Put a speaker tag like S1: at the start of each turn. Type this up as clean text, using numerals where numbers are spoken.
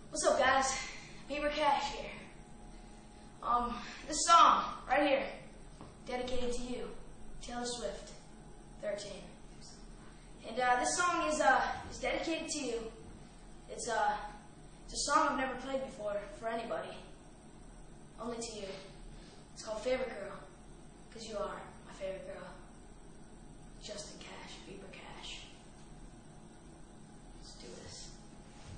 S1: What's up, guys? Beaver Cash here. This song right here, dedicated to you, Taylor Swift, 13. And this song is dedicated to you. It's a song I've never played before for anybody, only to you.